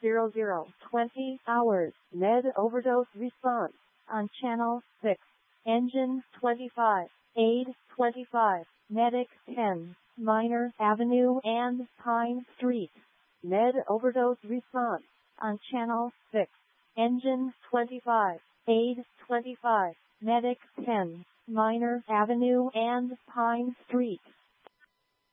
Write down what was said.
20 hours. Med overdose response on channel 6. Engine 25. Aid 25. Medic 10. Minor Avenue and Pine Street. Med overdose response on channel 6. Engine 25. Aid 25. Medic 10. Minor Avenue and Pine Street.